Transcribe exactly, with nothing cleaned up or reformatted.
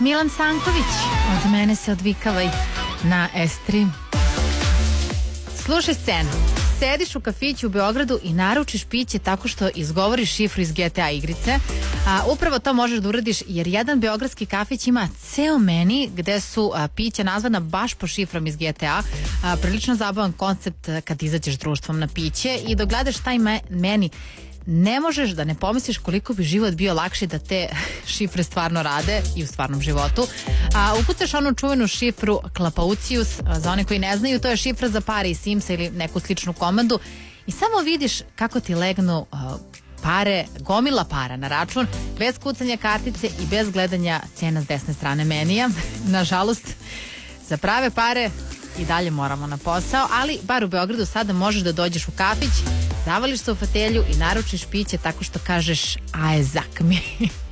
Milan Sanković, od mene se odvikavaj na S tri. Slušaj scenu. Sediš u kafiću u Beogradu i naručiš piće tako što izgovoriš šifru iz G T A igrice. A, upravo to možeš da uradiš jer jedan beogradski kafić ima ceo meni gde su a, pića nazvana baš po šifram iz G T A. A, prilično zabavan koncept kad izađeš društvom na piće i dok gledaš taj me, meni ne možeš da ne pomisliš koliko bi život bio lakši da te šifre stvarno rade i u stvarnom životu. A, ukucaš onu čuvenu šifru Klapaucius, za one koji ne znaju, to je šifra za pare iz Simsa ili neku sličnu komandu i samo vidiš kako ti legnu uh, pare, gomila para na račun, bez kucanja kartice i bez gledanja cena s desne strane menija. Nažalost, za prave pare i dalje moramo na posao, ali bar u Beogradu sada možeš da dođeš u kafić, zavališ se u fotelju i naručiš piće tako što kažeš aje zak mi.